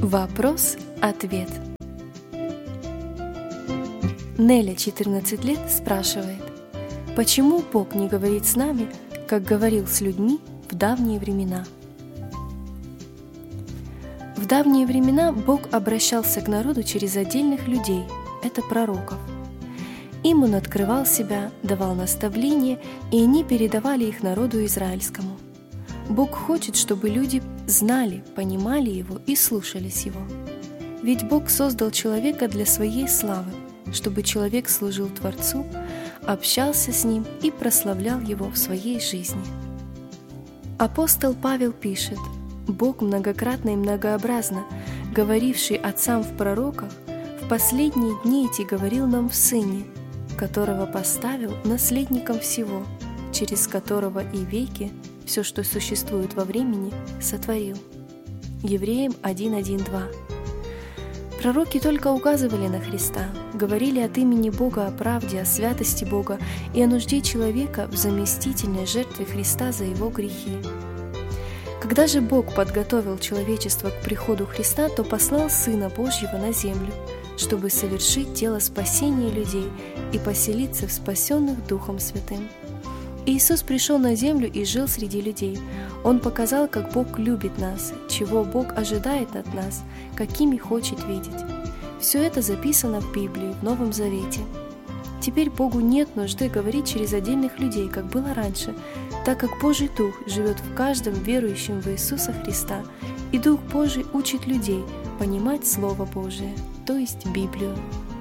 Вопрос-ответ. Неля, 14 лет, спрашивает: почему Бог не говорит с нами, как говорил с людьми в давние времена? В давние времена Бог обращался к народу через отдельных людей, это пророков. Им Он открывал себя, давал наставления, и они передавали их народу израильскому. Бог хочет, чтобы люди знали, понимали Его и слушались Его. Ведь Бог создал человека для своей славы, чтобы человек служил Творцу, общался с Ним и прославлял Его в своей жизни. Апостол Павел пишет: «Бог многократно и многообразно, говоривший отцам в пророках, в последние дни эти говорил нам в Сыне, которого поставил наследником всего, через которого и веки все, что существует во времени, сотворил». Евреям 1:1-2. Пророки только указывали на Христа, говорили от имени Бога о правде, о святости Бога и о нужде человека в заместительной жертве Христа за его грехи. Когда же Бог подготовил человечество к приходу Христа, то послал Сына Божьего на землю, чтобы совершить дело спасения людей и поселиться в спасенных Духом Святым. Иисус пришел на землю и жил среди людей. Он показал, как Бог любит нас, чего Бог ожидает от нас, какими хочет видеть. Все это записано в Библии, в Новом Завете. Теперь Богу нет нужды говорить через отдельных людей, как было раньше, так как Божий Дух живет в каждом верующем в Иисуса Христа, и Дух Божий учит людей понимать Слово Божие, то есть Библию.